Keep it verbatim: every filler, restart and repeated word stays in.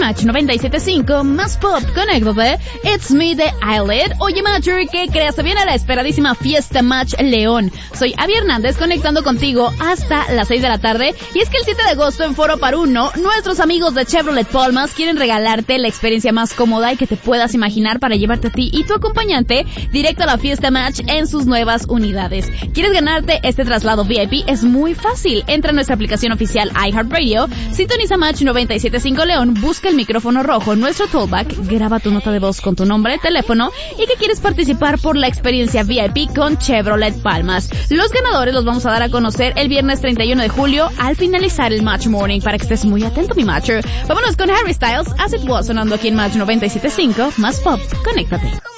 Match noventa y siete punto cinco, más pop, conéctate. It's me de Eyelid. Oye, Matcher, ¿qué crees? Se viene la esperadísima Fiesta Match León. Soy Abby Hernández conectando contigo hasta las seis de la tarde. Y es que el siete de agosto en Foro Paruno, nuestros amigos de Chevrolet Palmas quieren regalarte la experiencia más cómoda y que te puedas imaginar para llevarte a ti y tu acompañante directo a la Fiesta Match en sus nuevas unidades. ¿Quieres ganarte este traslado V I P? Es muy fácil. Entra a nuestra aplicación oficial iHeartRadio, sintoniza Match noventa y siete punto cinco León, busca el micrófono rojo, nuestro tollback, graba tu nota de voz con tu nombre, teléfono y que quieres participar por la experiencia V I P con Chevrolet Palmas. Los ganadores los vamos a dar a conocer el viernes treinta y uno de julio al finalizar el Match Morning, para que estés muy atento, mi Matcher. Vámonos con Harry Styles, As It Was, sonando aquí en Match noventa y siete punto cinco, más pop, conéctate.